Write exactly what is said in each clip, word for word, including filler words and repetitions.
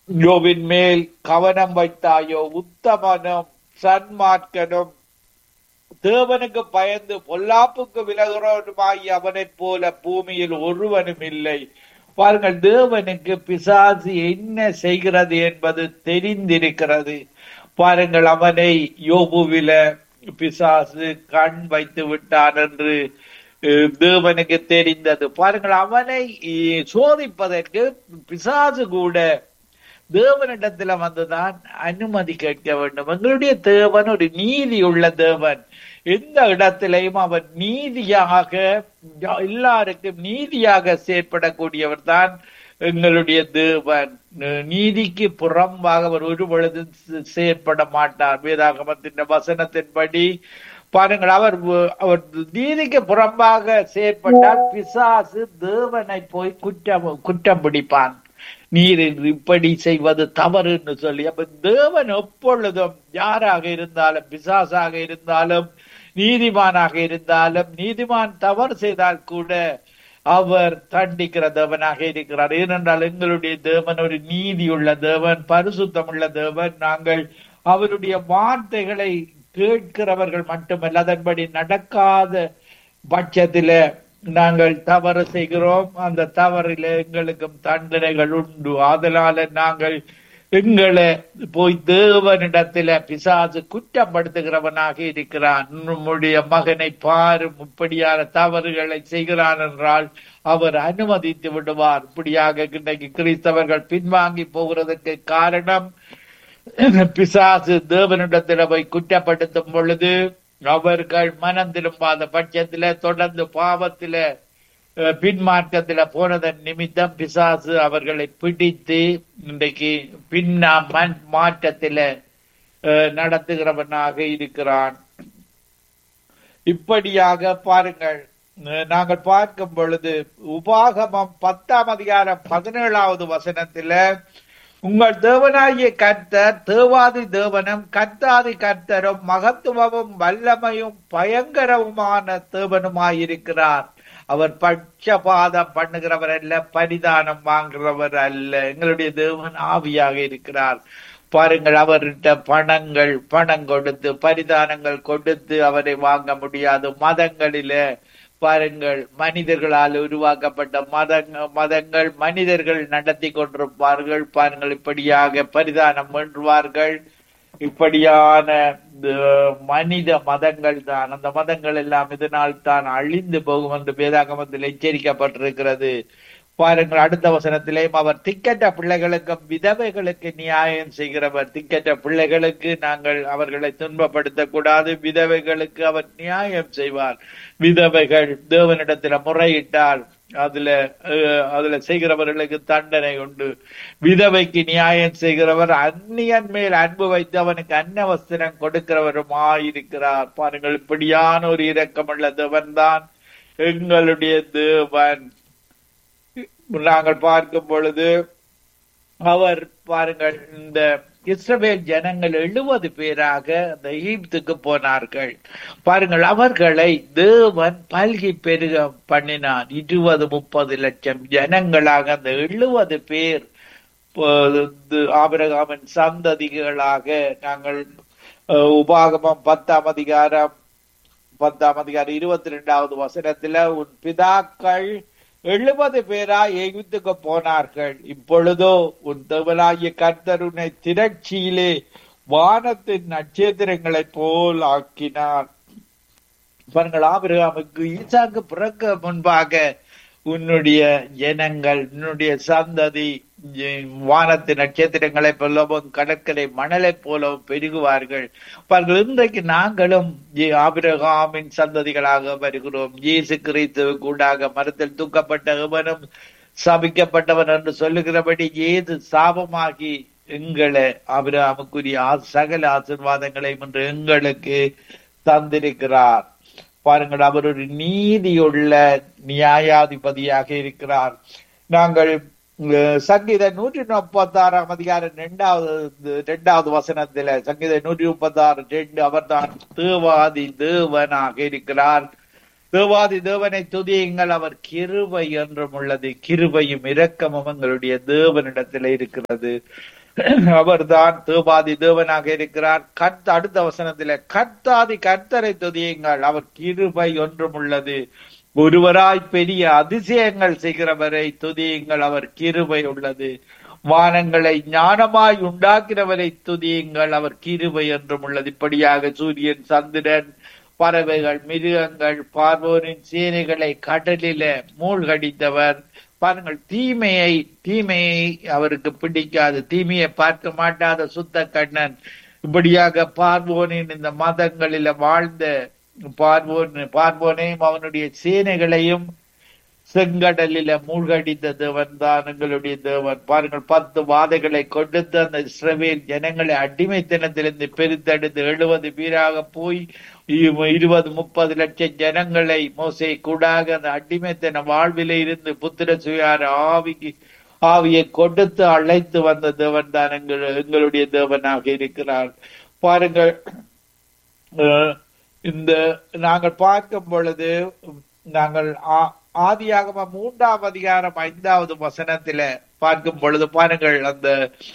யோவின் மேல் கவனம் வைத்தாயோ? உத்தமனும் சன்மார்க்கனும் தேவனுக்கு பயந்து பொல்லாப்புக்கு விலகிறவனுமாய் அவனைப் போல பூமியில் ஒருவனும் இல்லை. பாருங்கள், தேவனுக்கு பிசாசு என்ன செய்கிறது என்பது தெரிந்திருக்கிறது. பாருங்கள், அவனை யோபுவில பிசாசு கண் வைத்து விட்டான் என்று தேவனுக்கு தெரிந்தது. பாருங்கள், அவனை சோதிப்பதற்கு பிசாசு கூட தேவனிடத்துல வந்துதான் அனுமதி கேட்க வேண்டும். எங்களுடைய தேவன் ஒரு நீதி உள்ள தேவன். எந்த இடத்திலையும் அவர் நீதியாக, எல்லாருக்கும் நீதியாக செயற்படக்கூடியவர் தான் எங்களுடைய தேவன். நீதிக்கு புறம்பாக அவர் ஒரு பொழுது செயற்பட மாட்டார். வேதாகமத்தின் வசனத்தின்படி பாருங்கள், அவர் அவர் நீதிக்கு புறம்பாக செயற்பட்டால் பிசாசு தேவனை போய் குற்றம் குற்றம் பிடிப்பான். நீர் இப்படி செய்வது தவறு என்று சொல்லி. அப்ப தேவன் எப்பொழுதும் யாராக இருந்தாலும், பிசாசாக இருந்தாலும், நீதிமானாக இருந்தாலும், நீதிமான் தவறு செய்தால் கூட அவர் தண்டிக்கிற தேவனாக இருக்கிறார். ஏனென்றால் எங்களுடைய தேவன் ஒரு நீதியுள்ள தேவன், பரிசுத்தம் உள்ள தேவன். நாங்கள் அவருடைய வார்த்தைகளை கேட்கிறவர்கள் மட்டுமல்ல, அதன்படி நடக்காத பட்சத்தில நாங்கள் தவறு செய்கிறோம். அந்த தவறில எங்களுக்கும் தண்டனைகள் உண்டு. அதனால நாங்கள் எங்களை போய் தேவனிடத்தில பிசாசு குற்றப்படுத்துகிறவனாக இருக்கிறான். நம்முடைய மகனை பாரும், இப்படியான தவறுகளை செய்கிறான் என்றால் அவர் அனுமதித்து விடுவார். இப்படியாக இன்றைக்கு கிறிஸ்தவர்கள் பின்வாங்கி போகிறதுக்கு காரணம், பிசாசு தேவனிடத்தில போய் குற்றப்படுத்தும் பொழுது அவர்கள் மனம் திரும்பாத பட்சத்தில தொடர்ந்து பாவத்தில பின்மார்க்கத்தில போனதன் நிமித்தம் பிசாசு அவர்களை பிடித்து இன்றைக்கு பின்னா மாற்றத்தில நடத்துகிறவனாக இருக்கிறான். இப்படியாக பாருங்கள், நாங்கள் பார்க்கும் பொழுது உபாகமம் பத்தாம் அதிகாரம் பதினேழாவது வசனத்தில, உங்கள் தேவனாகிய கர்த்தர் தேவாதி தேவனும் கர்த்தாதி கர்த்தரும் மகத்துவமும் வல்லமையும் பயங்கரவுமான தேவனுமாயிருக்கிறார். அவர் பட்சபாதம் பண்ணுகிறவர் அல்ல, பரிதானம் வாங்குகிறவர் அல்ல. எங்களுடைய தேவன் ஆவியாக இருக்கிறார். பாருங்கள், அவர்கிட்ட பணங்கள் பணம் கொடுத்து பரிதானங்கள் கொடுத்து அவரை வாங்க முடியாது. மதங்களில பாருங்கள், மனிதர்களால் உருவாக்கப்பட்ட மதங்க மதங்கள் மனிதர்கள் நடத்தி கொண்டிருப்பார்கள். பாருங்கள், இப்படியாக பரிதானம் வேண்டுவார்கள். இப்படியான மனித மதங்கள் தான், அந்த மதங்கள் எல்லாம் இதனால் தான் அழிந்து போகும் என்று வேதாகமத்தில் எச்சரிக்கப்பட்டிருக்கிறது. பாருங்கள், அடுத்த வசனத்திலேயும் அவர் திக்கற்ற பிள்ளைகளுக்கும் விதவைகளுக்கு நியாயம் செய்கிறவர். திக்கற்ற பிள்ளைகளுக்கு நாங்கள் அவர்களை துன்பப்படுத்த கூடாது, விதவைகளுக்கு அவர் நியாயம் செய்வார். விதவைகள் தேவனிடத்துல முறையிட்டால் அதுல அதுல செய்கிறவர்களுக்கு தண்டனை உண்டு. விதவைக்கு நியாயம் செய்கிறவர் அந்நியன் மேல் அன்பு வைத்து அவனுக்கு அன்ன வஸ்திரம் கொடுக்கிறவருமாயிருக்கிறார். பாருங்கள், இப்படியான ஒரு இரக்கமுள்ள தேவன் தான் எங்களுடைய தேவன். நாங்கள் பார்க்கும் பொழுது அவர் பாருங்கள், இந்த இஸ்ரவேல் ஜனங்கள் எழுபது பேராக அந்த எகிப்துக்கு போனார்கள். பாருங்கள், அவர்களை தேவன் பல்கி பெருக பண்ணினான். இருபது முப்பது லட்சம் ஜனங்களாக அந்த எழுபது பேர் ஆபிரகாமின் சந்ததிகளாக நாங்கள் உபாகமம் பத்தாம் அதிகாரம் பத்தாம் அதிகாரம் இருபத்தி ரெண்டாவது வசனத்துல, உன் பிதாக்கள் எழுபது பேரா எகிப்துக்கு போனார்கள். இப்பொழுதோ உன் தேவனாகிய கர்த்தர் உன்னை திரட்சியிலே வானத்தின் நட்சத்திரங்களை போல் ஆக்கினார். பாருங்கள், ஆபிரகாமுக்கு ஈசாக்கு பிறக்க முன்பாக உன்னுடைய ஜனங்கள், உன்னுடைய சந்ததி வானத்து நட்சத்திரங்களை போலவும் கடற்கரை மணலை போலவும் பெருகுவார்கள். பாருங்கள், இன்றைக்கு நாங்களும் ஆபிரகாமின் சந்ததிகளாக வருகிறோம். இயேசு கிறிஸ்து கூடாக மரத்தில் தூக்கப்பட்ட எவனும் சபிக்கப்பட்டவன் என்று சொல்லுகிறபடி ஏது சாபமாகி எங்களை ஆபிரகாமுக்குரிய சகல ஆசீர்வாதங்களையும் இன்று எங்களுக்கு தந்திருக்கிறார். பாருங்கள், அவர் ஒரு நீதியுள்ள நியாயாதிபதியாக இருக்கிறார். நாங்கள் சங்கீத நூற்றி முப்பத்தி ஆறாம் அதிகாரம் இரண்டாவது இரண்டாவது வசனத்தில, சங்கீத நூற்றி முப்பத்தி ஆறு ரெண்டு, அவர் தான் தேவாதி தேவனாக இருக்கிறார். தேவாதி தேவனை துதியுங்கள், அவர் கிருபை என்றும் உள்ளது. கிருபையும் இரக்கமும் எங்களுடைய தேவனிடத்தில் இருக்கிறது. அவர்தான் தேவாதி தேவனாக இருக்கிறார். கர்த்த அடுத்த வசனத்திலே கர்த்தாதி கர்த்தரை துதியுங்கள், அவர் கிருபை ஒன்றும் உள்ளது. ஒருவராய் பெரிய அதிசயங்கள் செய்கிறவரை துதியுங்கள், அவர் கிருபை உள்ளது. வானங்களை ஞானமாய் உண்டாக்கினவரை துதியுங்கள், அவர் கிருபை என்றும் உள்ளது. இப்படியாக சூரியன், சந்திரன், பறவைகள், மிருகங்கள், பார்வோரின் சேனைகளை கடலில மூழ்கடித்தவர். பாருங்கள், தீமையை தீமையை அவருக்கு பிடிக்காது, தீமையை பார்க்க மாட்டாத சுத்த கண்ணன். இப்படியாக பார்வோனின் இந்த மதங்களில வாழ்ந்த பார்வோன் பார்வோனையும் அவனுடைய சேனைகளையும் செங்கடலில மூழ்கடித்த தேவன் தான் எங்களுடைய தேவன். பாருங்கள், பத்து வாதைகளை கொடுத்து அந்த இஸ்ரவேல் ஜனங்களை அடிமைத்தனத்திலிருந்து பெருத்தெடுத்து எழுபது பேராக போய் இருபது முப்பது லட்சம் ஜனங்களை மோசே கூடாக அந்த அடிமைத்தன வாழ்வில இருந்து புத்திர சுயார ஆவிக்கு ஆவியை கொடுத்து அழைத்து வந்த தேவன் தான் எங்கள் எங்களுடைய தேவனாக இருக்கிறார். பாருங்கள், இந்த நாங்கள் பார்க்கும் பொழுது நாங்கள் ஆதியாகம மூன்றாம் அதிகாரம் ஐந்தாவது வசனத்தில பார்க்கும் பொழுது பாருங்கள், அந்த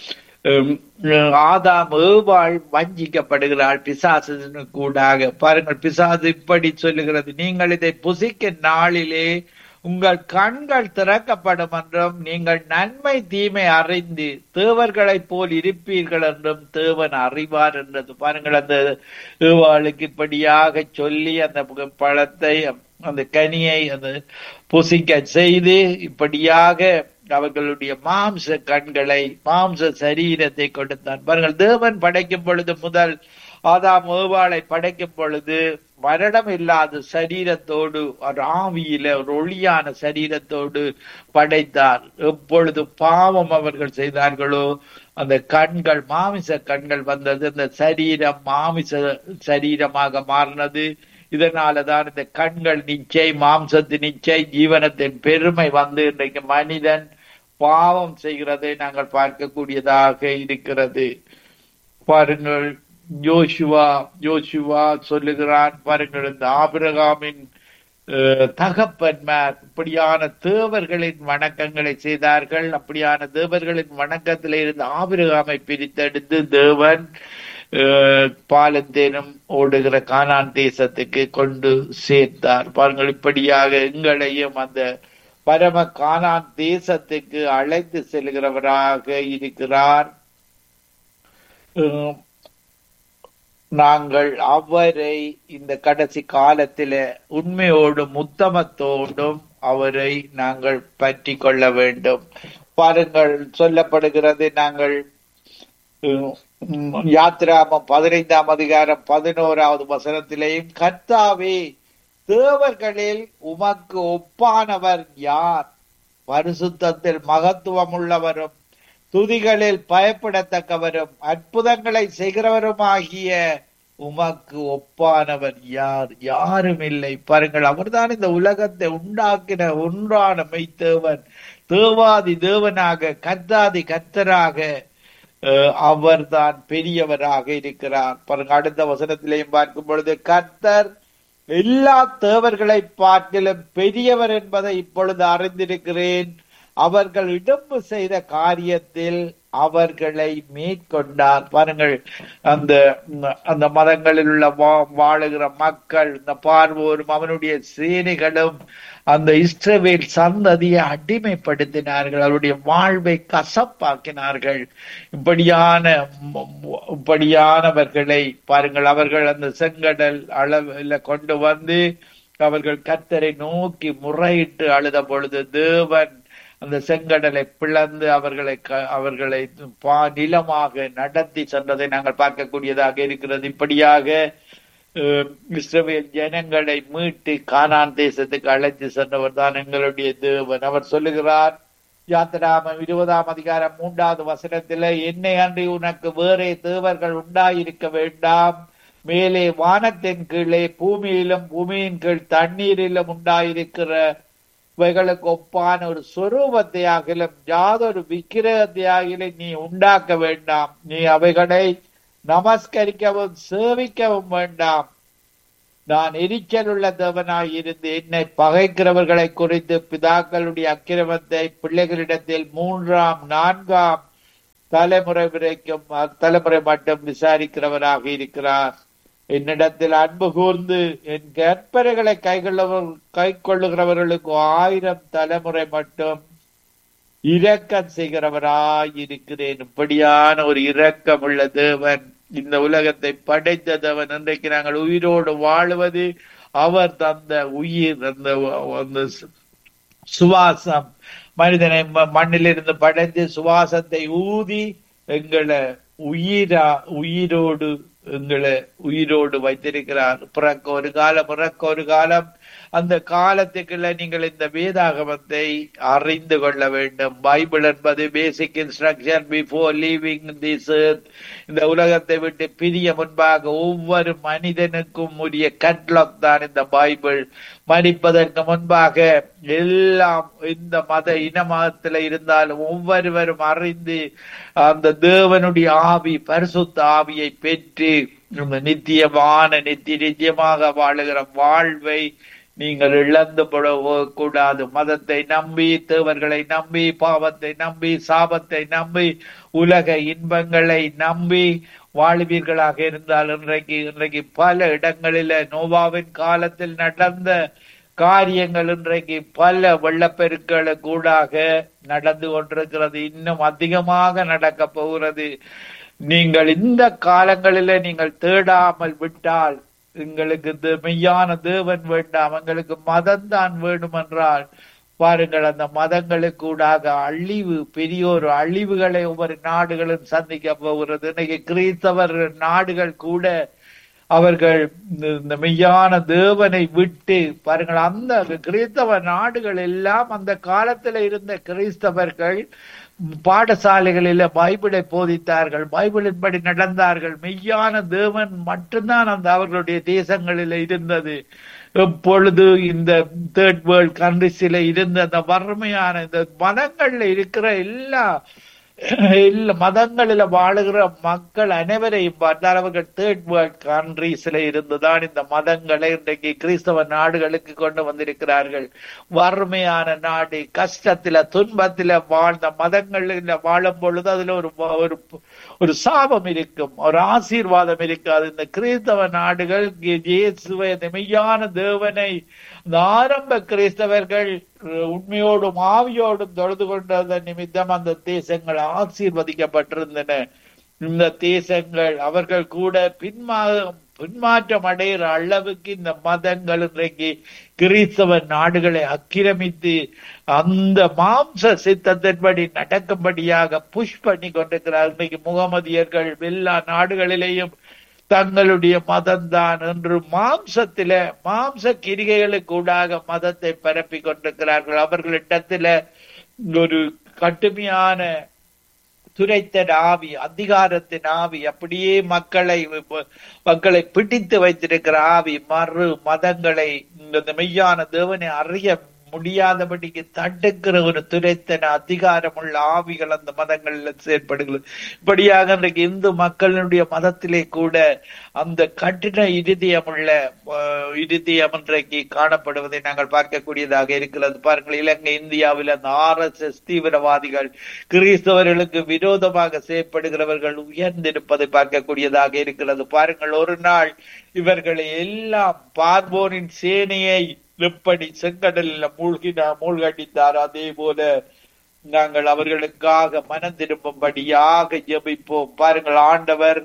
ஆதாம் ஏவாள் வஞ்சிக்கப்படுகிறாள் பிசாசு கூடாக. பாருங்கள், பிசாசு இப்படி சொல்லுகிறது, நீங்கள் இதை புசிக்க நாளிலே உங்கள் கண்கள் திறக்கப்படும் என்றும் நீங்கள் நன்மை தீமை அறிந்து தேவர்களை போல் இருப்பீர்கள் என்றும் தேவன் அறிவார் என்றது. பாருங்கள், அந்த ஏவாளுக்கு இப்படியாக சொல்லி அந்த பழத்தை அந்த கனியை அந்த புசிக்க செய்து இப்படியாக அவர்களுடைய மாம்ச கண்களை மாம்ச சரீரத்தை கொடுத்தான். பாருங்கள், தேவன் படைக்கும் பொழுது முதல் ஆதாம் ஏவாளை படைக்கும் பொழுது மரணம் இல்லாத சரீரத்தோடு ஒரு ஆவியில ஒரு ஒளியான சரீரத்தோடு படைத்தார். எப்பொழுது பாவம் அவர்கள் செய்தார்களோ அந்த கண்கள் மாமிச கண்கள் வந்தது, அந்த சரீரம் மாமிச சரீரமாக மாறினது. இதனாலதான் இந்த கண்கள் நிச்சை, மாம்சத்தின் நிச்சை, ஜீவனத்தின் பெருமை வந்து இன்றைக்கு மனிதன் பாவம் செய்கிறதை நாங்கள் பார்க்கக்கூடியதாக இருக்கிறது. பாருங்கள், யோசுவா யோசுவா சொல்லுகிறான், பாருங்கள், இந்த ஆபிரகாமின் தகப்பன்மார் இப்படியான தேவர்களின் வணக்கங்களை செய்தார்கள். அப்படியான தேவர்களின் வணக்கத்திலே இருந்து ஆபிரகாமை பிரித்தெடுத்து தேவன் பாலத்தேனும் ஓடுகிற கானான் தேசத்துக்கு கொண்டு சேர்த்தார். பாருங்கள், இப்படியாக எங்களையும் அந்த பரம கானான் தேசத்துக்கு அழைத்து செல்கிறவராக இருக்கிறார். நாங்கள் அவரை இந்த கடைசி காலத்தில உண்மையோடும் உத்தமத்தோடும் அவரை நாங்கள் பற்றி கொள்ள வேண்டும். பாருங்கள், சொல்லப்படுகிறது, நாங்கள் யாத்திராமம் பதினைந்தாம் அதிகாரம் பதினோராவது வசனத்திலேயும் கர்த்தாவே தேவர்களில் உமக்கு ஒப்பானவர் யார்? பரிசுத்தத்தில் மகத்துவம் உள்ளவரும் துதிகளில் பயப்படத்தக்கவரும் அற்புதங்களை செய்கிறவருமாகிய உமக்கு ஒப்பானவர் யார்? யாரும் இல்லை. பாருங்கள், அவர்தான் இந்த உலகத்தை உண்டாக்கின ஒன்றான மெய்த்தேவன், தேவாதி தேவனாக, கர்த்தாதி கர்த்தராக அவர்தான் பெரியவராக இருக்கிறார். பாருங்க, அடுத்த வசனத்திலையும் பார்க்கும் பொழுது கர்த்தர் எல்லா தேவர்களை பார்க்கிலும் பெரியவர் என்பதை இப்பொழுது அறிந்திருக்கிறேன். அவர்கள் இடம்பு செய்த காரியத்தில் அவர்களை மேற்கொண்டார். பாருங்கள், அந்த அந்த மதங்களில் உள்ள வாழுகிற மக்கள், இந்த பார்வோரும் அவனுடைய சேனைகளும் அந்த இஸ்ரவேல் சந்ததியை அடிமைப்படுத்தினார்கள், அவருடைய வாழ்வை கசப்பாக்கினார்கள். இப்படியான இப்படியானவர்களை பாருங்கள், அவர்கள் அந்த செங்கடல் அளவில் கொண்டு வந்து அவர்கள் கர்த்தரை நோக்கி முறையிட்டு அழுத பொழுது தேவன் அந்த செங்கடலை பிளந்து அவர்களை அவர்களை பா நிலமாக நடத்தி சென்றதை நாங்கள் பார்க்கக்கூடியதாக இருக்கிறது. இப்படியாக இஸ்ரவேல் ஜனங்களை மீட்டு கானான் தேசத்துக்கு அழைத்து சென்றவர் தான் எங்களுடைய தேவன். அவர் சொல்லுகிறார், யாத்திராமம் இருபதாம் அதிகாரம் மூன்றாவது வசனத்தில, என்னை அன்றி உனக்கு வேறே தேவர்கள் உண்டாயிருக்க வேண்டாம். மேலே வானத்தின் கீழே பூமியிலும் பூமியின் கீழ் தண்ணீரிலும் உண்டாயிருக்கிற வைகளுக்கு ஒப்பான ஒரு சொரூபத்தையாகிலும் யாதொரு விக்கிரகத்தையாகிலும் நீ உண்டாக்க வேண்டாம். நீ அவைகளை நமஸ்கரிக்கவும் சேவிக்கவும் வேண்டாம். நான் எரிச்சல் உள்ள தேவனாய் இருந்து என்னை பகைக்கிறவர்களை குறித்து பிதாக்களுடைய அக்கிரமத்தை பிள்ளைகளிடத்தில் மூன்றாம் நான்காம் தலைமுறை வரைக்கும் தலைமுறை மட்டும் விசாரிக்கிறவராக இருக்கிறார். என்னிடத்தில் அன்பு கூர்ந்து என் கற்பனைகளை கைகொள்ளவர் கை கொள்ளுகிறவர்களுக்கு ஆயிரம் தலைமுறை மட்டும் இரக்கம் செய்கிறவராய் இருக்கிறேன். இப்படியான ஒரு இரக்கம் உள்ள தேவன், இந்த உலகத்தை படைத்த தேவன். இன்றைக்கு நாங்கள் உயிரோடு வாழுவது அவர் தந்த உயிர், அந்த சுவாசம். மனிதனை மண்ணிலிருந்து படைத்து சுவாசத்தை ஊதி எங்களை உயிரா உயிரோடு எங்களை உயிரோடு வைத்திருக்கிறார். பிறக்க ஒரு காலம் இறக்க ஒரு காலம். அந்த காலத்துக்குள்ள நீங்கள் இந்த வேதாகமத்தை அறிந்து கொள்ள வேண்டும். பைபிள் என்பது பேசிக் instruction before leaving this earth. இந்த உலகத்தை விட்டு பிரிய முன்பாக ஒவ்வொரு மனிதனுக்கும் உரிய கட்லாக் தான் இந்த பைபிள். மறிப்பதற்கு முன்பாக எல்லாம் இந்த மத இன மதத்துல இருந்தாலும் ஒவ்வொருவரும் அறிந்து அந்த தேவனுடைய ஆவி, பரிசுத்த ஆவியை பெற்று நித்தியமான நித்திய நித்தியமாக வாழுகிற வாழ்வை நீங்கள் இழந்து கூடாது. மதத்தை நம்பி, தேவர்களை நம்பி, பாவத்தை நம்பி, சாபத்தை நம்பி, உலக இன்பங்களை நம்பி வாழ்வீர்களாக இருந்தால் இன்றைக்கு இன்றைக்கு பல இடங்களில நோவாவின் காலத்தில் நடந்த காரியங்கள் இன்றைக்கு பல வெள்ளப்பெருக்களுக்கு கூடாக நடந்து கொண்டிருக்கிறது. இன்னும் அதிகமாக நடக்க போகிறது. நீங்கள் இந்த காலங்களில நீங்கள் தேடாமல் விட்டால், எங்களுக்கு மெய்யான தேவன் வேண்டாம், எங்களுக்கு மதம் தான் வேணும் என்றால் பாருங்கள், அந்த மதங்களுக்கு கூடாக அழிவு, பெரிய ஒரு அழிவுகளை ஒவ்வொரு நாடுகளும் சந்திக்க போகிறது. இன்னைக்கு கிறிஸ்தவர் நாடுகள் கூட அவர்கள் இந்த மெய்யான தேவனை விட்டு பாருங்கள், அந்த கிறிஸ்தவ நாடுகள் எல்லாம் அந்த காலத்துல இருந்த கிறிஸ்தவர்கள் பாடசாலைகளில பைபிளை போதித்தார்கள், பைபிளின்படி நடந்தார்கள். மெய்யான தேவன் மட்டும்தான் அந்த அவர்களுடைய தேசங்களில இருந்தது. எப்பொழுது இந்த தேர்ட் வேர்ல்ட் கண்ட்ரிஸ்ல இருந்த அந்த வறுமையான இந்த மதங்கள்ல இருக்கிற எல்லா எல்லா மதங்களில வாழுகிற மக்கள் அனைவரையும் பார்த்தால் அவர்கள் தேர்ட் வேர்ல்ட் கண்ட்ரீஸ்ல இருந்துதான் இந்த மதங்களை இன்றைக்கு கிறிஸ்தவ நாடுகளுக்கு கொண்டு வந்திருக்கிறார்கள். வறுமையான நாடு, கஷ்டத்தில துன்பத்தில வாழ்ந்த மதங்கள்ல வாழும் பொழுது அதுல ஒரு ஒரு ஒரு சாபம் இருக்கும், ஒரு ஆசீர்வாதம் இருக்காது. இந்த கிறிஸ்தவ நாடுகள் இயேசுவை, மெய்யான தேவனை இந்த ஆரம்ப கிறிஸ்தவர்கள் உண்மையோடும் ஆவியோடும் தொழுது கொண்டதன் நிமித்தம் அந்த தேசங்கள் ஆசீர்வதிக்கப்பட்டிருந்தன. இந்த தேசங்கள் அவர்கள் கூட பின்மா பின்மாற்றம் அடைகிற அளவுக்கு இந்த மதங்கள் இன்றைக்கு கிறிஸ்தவ நாடுகளை ஆக்கிரமித்து அந்த மாம்ச சித்தத்தின்படி நடக்கும்படியாக புஷ் பண்ணி கொண்டிருக்கிறார். இன்றைக்கு முகமதியர்கள் எல்லா நாடுகளிலேயும் தங்களுடைய மதம்தான் என்று மாம்சத்தில மாம்ச கிரிகைகளுக்கு ஊடாக மதத்தை பரப்பி கொண்டிருக்கிறார்கள். அவர்களிடத்துல ஒரு கடுமையான துரைத்தன் ஆவி, அதிகாரத்தின் ஆவி, அப்படியே மக்களை மக்களை பிடித்து வைத்திருக்கிற ஆவி, மறு மதங்களை இந்த மெய்யான தேவனை அறிய முடியாதபடிக்கு தடுக்கிற ஒரு துரைத்தன அதிகாரம் உள்ள ஆவிகள் அந்த மதங்கள்ல செயற்படுகிறது. இப்படியாக இன்றைக்கு இந்து மக்களுடைய மதத்திலே கூட அந்த கடின இருதயம் உள்ள இருதயம் இன்றைக்கு காணப்படுவதை நாங்கள் பார்க்கக்கூடியதாக இருக்கிறது. பாருங்கள், இலங்கை இந்தியாவில் அந்த ஆர் எஸ் எஸ் தீவிரவாதிகள் கிறிஸ்தவர்களுக்கு விரோதமாக செயற்படுகிறவர்கள் உயர்ந்திருப்பதை பார்க்கக்கூடியதாக இருக்கிறது. பாருங்கள், ஒரு நாள் இவர்களை எல்லாம் பார்வோனின் சேனையை எப்படி செங்கடலில் மூழ்கினா மூழ்கடித்தார், அதே போல நாங்கள் அவர்களுக்காக மனம் திரும்பும்படியாக ஜெபிப்போம். பாருங்கள், ஆண்டவர்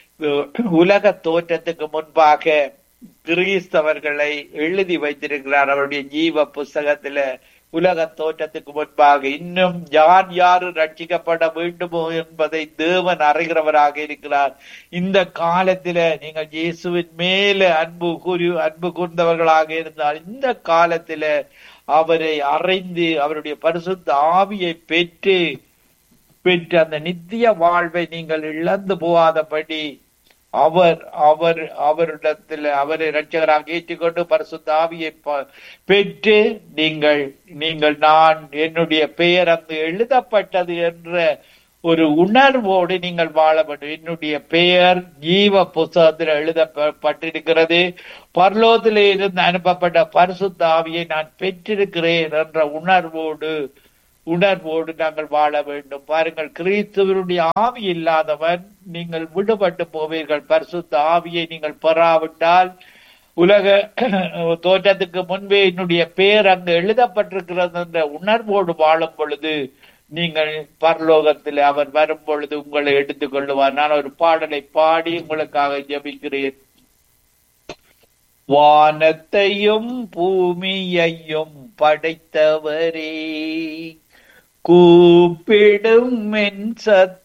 உலக தோற்றத்துக்கு முன்பாக கிறிஸ்தவர்களை எழுதி வைத்திருக்கிறார் அவருடைய ஜீவ புஸ்தகத்துல. உலக தோற்றத்துக்கு முன்பாக இன்னும் யார் யாரு ரட்சிக்கப்பட வேண்டுமோ என்பதை தேவன் அறிகிறவராக இருக்கிறார். இந்த காலத்தில நீங்கள் இயேசுவின் மேல அன்பு கூறி அன்பு கூர்ந்தவர்களாக இருந்தால் இந்த காலத்தில அவரை அறிந்து அவருடைய பரிசுத்த ஆவியை பெற்று பெற்று அந்த நித்திய வாழ்வை நீங்கள் இழந்து போகாதபடி அவர் அவர் அவரிடத்தில் அவரை இரட்சகராக ஏற்றுக்கொண்டு பரிசுத்த ஆவியை பெற்று நீங்கள் நீங்கள் நான் என்னுடைய பெயர் அங்கு எழுதப்பட்டது என்ற ஒரு உணர்வோடு நீங்கள் வாழ வேண்டும். என்னுடைய பெயர் ஜீவ புஸ்தகத்தில் எழுதப்பட்டிருக்கிறது, பரலோகத்திலே இருந்து அனுப்பப்பட்ட பரிசுத்த ஆவியை நான் பெற்றிருக்கிறேன் என்ற உணர்வோடு உணர்வோடு நாங்கள் வாழ வேண்டும். பாருங்கள், கிறிஸ்துவனுடைய ஆவி இல்லாதவன் நீங்கள் விடுபட்டு போவீர்கள். பரிசுத்த ஆவியை நீங்கள் பெறாவிட்டால், உலக தோற்றத்துக்கு முன்பே என்னுடைய பெயர் அங்கு எழுதப்பட்டிருக்கிறது என்ற உணர்வோடு வாழும் பொழுது நீங்கள் பரலோகத்தில் அவர் வரும் பொழுது உங்களை எடுத்துக் கொள்ளுவார். நான் ஒரு பாடலை பாடி உங்களுக்காக ஜெபிக்கிறேன். வானத்தையும் பூமியையும் படைத்தவரே, கூப்பிடும் என் சத்த